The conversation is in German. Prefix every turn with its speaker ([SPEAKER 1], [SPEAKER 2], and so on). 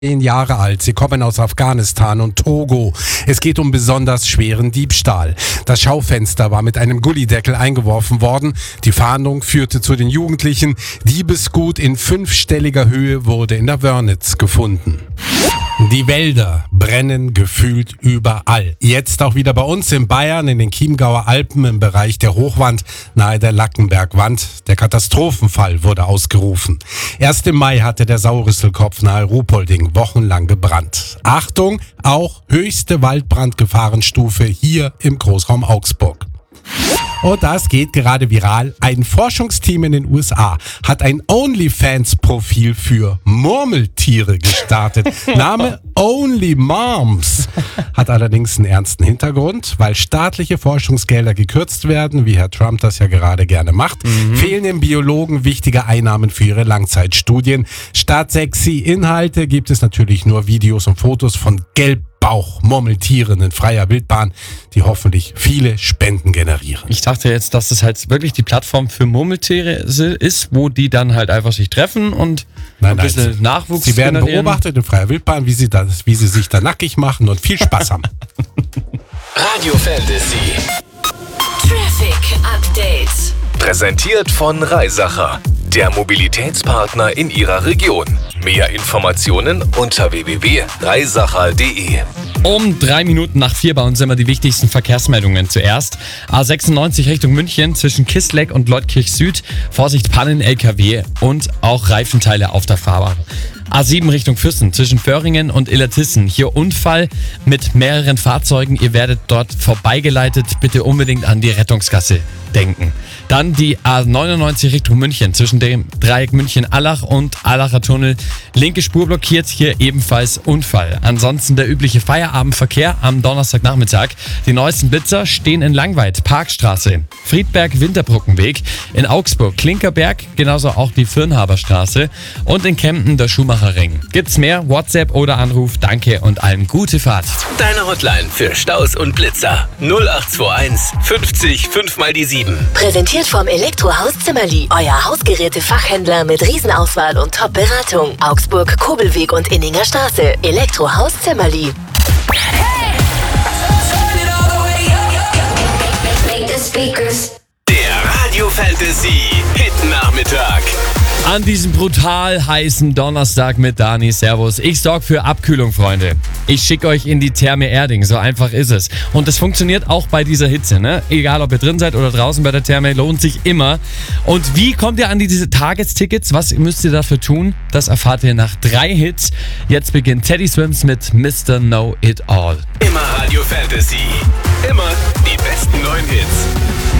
[SPEAKER 1] Jahre alt. Sie kommen aus Afghanistan und Togo. Es geht um besonders schweren Diebstahl. Das Schaufenster war mit einem Gullideckel eingeworfen worden. Die Fahndung führte zu den Jugendlichen. Diebesgut in 5-stelliger Höhe wurde in der Wörnitz gefunden. Die Wälder brennen gefühlt überall. Jetzt auch wieder bei uns in Bayern, in den Chiemgauer Alpen im Bereich der Hochwand nahe der Lackenbergwand. Der Katastrophenfall wurde ausgerufen. Erst im Mai hatte der Saurisselkopf nahe Ruhpolding wochenlang gebrannt. Achtung, auch höchste Waldbrandgefahrenstufe hier im Großraum Augsburg. Und das geht gerade viral. Ein Forschungsteam in den USA hat ein OnlyFans-Profil für Murmeltiere gestartet. Name Only Moms. Hat allerdings einen ernsten Hintergrund, weil staatliche Forschungsgelder gekürzt werden, wie Herr Trump das ja gerade gerne macht, fehlen den Biologen wichtige Einnahmen für ihre Langzeitstudien. Statt sexy Inhalte gibt es natürlich nur Videos und Fotos von Gelbbauch-Murmeltieren in freier Wildbahn, die hoffentlich viele Spenden generieren.
[SPEAKER 2] Ich dachte jetzt, dass das halt wirklich die Plattform für Murmeltiere ist, wo die dann halt einfach sich treffen und ein bisschen Nachwuchs
[SPEAKER 1] Sie werden
[SPEAKER 2] generieren.
[SPEAKER 1] beobachtet in freier Wildbahn, wie sie sich da nackig machen und viel Spaß haben.
[SPEAKER 3] Radio Fantasy.
[SPEAKER 4] Traffic Update.
[SPEAKER 3] Präsentiert von Reisacher, der Mobilitätspartner in Ihrer Region. Mehr Informationen unter www.reisacher.de.
[SPEAKER 2] Um 3 Minuten nach 4 bei uns immer die wichtigsten Verkehrsmeldungen zuerst. A96 Richtung München zwischen Kissleck und Leutkirch Süd. Vorsicht Pannen-LKW und auch Reifenteile auf der Fahrbahn. A7 Richtung Füssen zwischen Föhringen und Illertissen. Hier Unfall mit mehreren Fahrzeugen. Ihr werdet dort vorbeigeleitet. Bitte unbedingt an die Rettungsgasse denken. Dann die A99 Richtung München zwischen dem Dreieck München-Allach und Allacher Tunnel. Linke Spur blockiert, hier ebenfalls Unfall. Ansonsten der übliche Feierabendverkehr am Donnerstagnachmittag. Die neuesten Blitzer stehen in Langweid, Parkstraße, Friedberg-Winterbrückenweg, in Augsburg, Klinkerberg, genauso auch die Firnhaberstraße und in Kempten der Schumacherring. Gibt's mehr? WhatsApp oder Anruf. Danke und allen gute Fahrt.
[SPEAKER 3] Deine Hotline für Staus und Blitzer 0821 50 5 mal die 7.
[SPEAKER 4] Präsentiert vom Elektrohaus Zimmerli. Euer Hausgeräte-Fachhändler mit Riesenauswahl und Top-Beratung. Augsburg, Kobelweg und Inninger Straße. Elektrohaus Zimmerli.
[SPEAKER 3] Der Radio Fantasy Hit Nachmittag.
[SPEAKER 2] An diesem brutal heißen Donnerstag mit Dani. Servus. Ich sorge für Abkühlung, Freunde. Ich schicke euch in die Therme Erding. So einfach ist es. Und das funktioniert auch bei dieser Hitze, ne? Egal, ob ihr drin seid oder draußen bei der Therme, lohnt sich immer. Und wie kommt ihr an diese Tagestickets? Was müsst ihr dafür tun? Das erfahrt ihr nach 3 Hits. Jetzt beginnt Teddy Swims mit Mr. Know It All.
[SPEAKER 3] Immer Radio Fantasy. Immer die besten neuen Hits.